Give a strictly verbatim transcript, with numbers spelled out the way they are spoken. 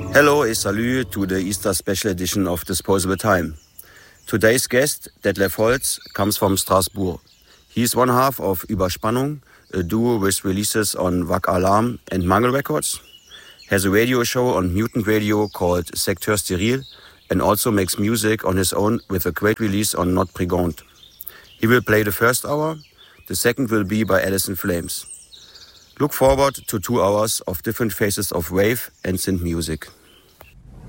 Hello et salut to the Easter special edition of Disposable Time. Today's guest, Detlef Holz, comes from Strasbourg. He is one half of Überspannung, a duo with releases on Wack Alarm and Mangel Records, has a radio show on Mutant Radio called Secteur Steril, and also makes music on his own with a great release on Not Brigand. He will play the first hour, the second will be by Alice in Flames. Look forward to two hours of different phases of wave and synth music.